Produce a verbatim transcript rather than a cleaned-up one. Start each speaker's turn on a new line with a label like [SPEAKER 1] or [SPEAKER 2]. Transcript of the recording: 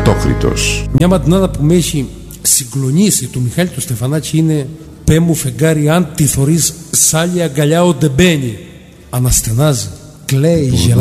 [SPEAKER 1] Ατόχριτος.
[SPEAKER 2] Μια ματινάδα που με έχει συγκλονίσει του Μιχάλη του Στεφανάκη είναι «Πέ μου φεγγάρι αν τη θωρείς σ' άλλη αγκαλιά ο ντεμπαίνει». Αναστενάζει, κλαίει, γελάει.